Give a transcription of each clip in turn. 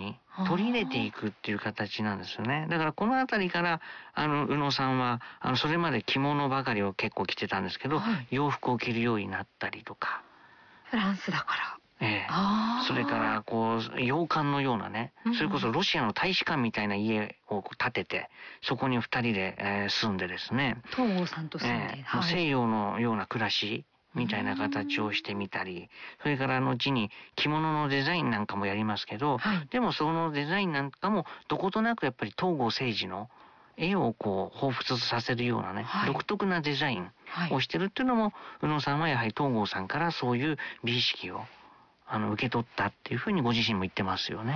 に取り入れていくっていう形なんですよね。だからこのあたりから宇野さんはそれまで着物ばかりを結構着てたんですけど、洋服を着るようになったりとか。 フランスだから。 それから洋館のようなね、それこそロシアの大使館みたいな家を建てて、そこに2人で住んでですね、 東郷さんと住んで、 西洋のような暮らしみたいな形をしてみたり、それから後に着物のデザインなんかもやりますけど、でもそのデザインなんかもどことなくやっぱり東郷青児の絵を彷彿させるようなね、独特なデザインをしてるっていうのも、宇野さんはやはり東郷さんからそういう美意識を受け取ったっていうふうにご自身も言ってますよね。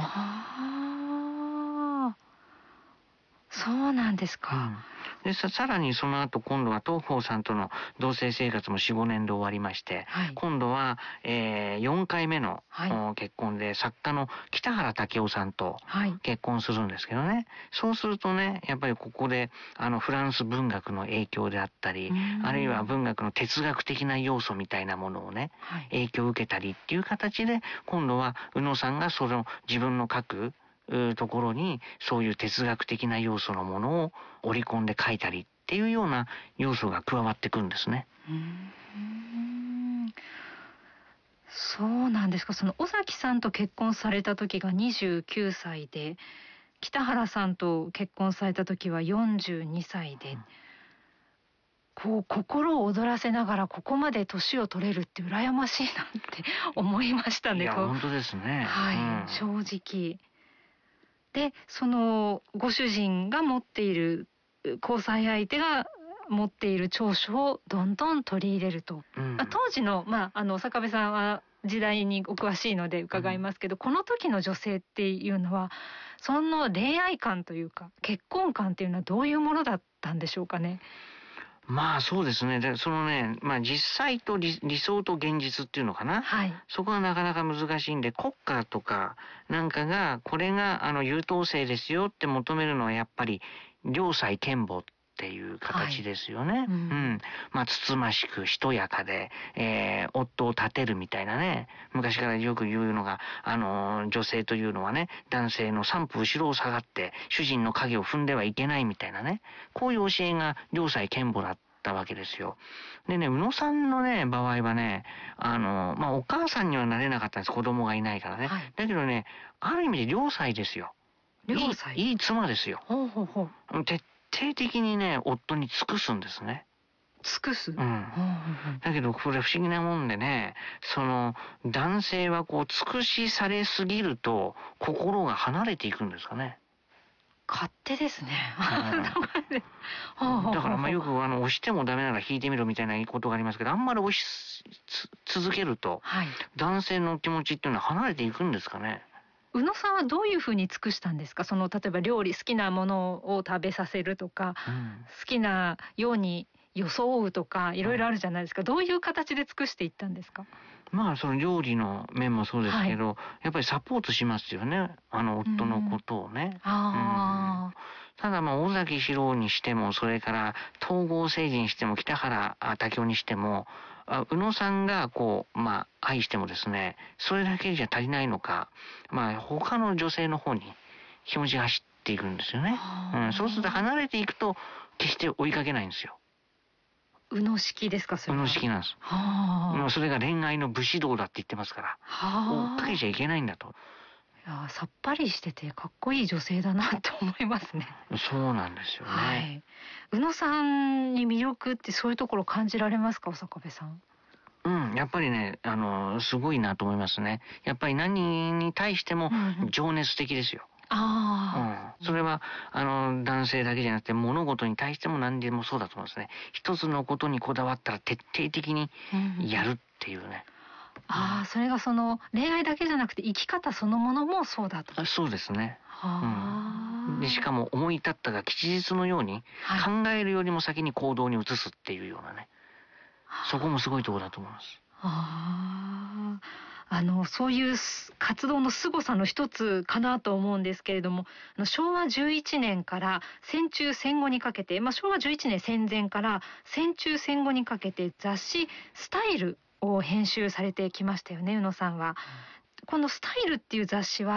そうなんですか。 でさらにその後今度は東郷さんとの同棲生活も 4,5 年で終わりまして、今度は、4回目の、結婚で作家の北原武夫さんと結婚するんですけどね、そうするとね、やっぱりここでフランス文学の影響であったり、あるいは文学の哲学的な要素みたいなものをね、影響を受けたりっていう形で、今度は宇野さんがその自分の書くところにそういう哲学的な要素のものを織り込んで書いたりっていうような要素が加わってくるんですね。 そうなんですか。その尾崎さんと結婚された時が29歳で、北原さんと結婚された時は42歳で、心を躍らせながらここまで年を取れるって羨ましいなって思いましたね。 いや本当ですね。 正直。で、そのご主人が持っている、交際相手が持っている長所をどんどん取り入れると。当時の、坂部さんは時代にお詳しいので伺いますけど、この時の女性っていうのは、その恋愛観というか、結婚観っていうのはどういうものだったんでしょうかね。 そうですね。で、そのね、実際と理想と現実っていうのかな。そこはなかなか難しいんで、国家とかなんかが、これが優等生ですよって求めるのはやっぱり、良妻賢母っていう形ですよね。つつましく、しとやかで、夫を立てるみたいなね。昔からよく言うのが、女性というのはね、男性の3歩後ろを下がって、主人の影を踏んではいけないみたいなね。こういう教えが良妻賢母だったわけですよ。でね、宇野さんのね、場合はね、お母さんにはなれなかったんです。子供がいないからね。だけどね、ある意味で良妻ですよ。いい妻ですよ。徹底的にね、夫に尽くすんですね。 尽くす？ だけどこれ不思議なもんでね、その男性は尽くしされすぎると心が離れていくんですかね。 勝手ですね。 だからよく押してもダメなら引いてみろみたいなことがありますけど、あんまり押し続けると、男性の気持ちっていうのは離れていくんですかね。 宇野さんはどういうふうに尽くしたんですか。例えば料理、好きなものを食べさせるとか、好きなように装うとか、いろいろあるじゃないですか。どういう形で尽くしていったんですか。 その料理の面もそうですけど、やっぱりサポートしますよね。夫のことをね。ただ尾崎士郎にしても、それから東郷青児にしても、北原武夫にしても、宇野さんが愛してもですね、それだけじゃ足りないのか、他の女性の方に気持ちが走っていくんですよね。そうすると離れていくと決して追いかけないんですよ。 宇野式ですか、それは。 宇野式なんです。それが恋愛の武士道だって言ってますから、追っかけちゃいけないんだと。 さっぱりしててかっこいい女性だなと思いますね。 そうなんですよね。 宇野さんに魅力ってそういうところ感じられますか、坂部さん。 やっぱりね、すごいなと思いますね。やっぱり何に対しても情熱的ですよ。それは男性だけじゃなくて物事に対しても何でもそうだと思いますね。一つのことにこだわったら徹底的にやるっていうね。 それがその恋愛だけじゃなくて生き方そのものもそうだと。 そうですね。でしかも思い立ったが吉日のように、考えるよりも先に行動に移すっていうようなね。そこもすごいところだと思います。 そういう活動の凄さの一つかなと思うんですけれども、昭和11年から戦中戦後にかけて、昭和11年戦前から戦中戦後にかけて雑誌スタイルを編集されてきましたよね、宇野さんは。このスタイルっていう雑誌は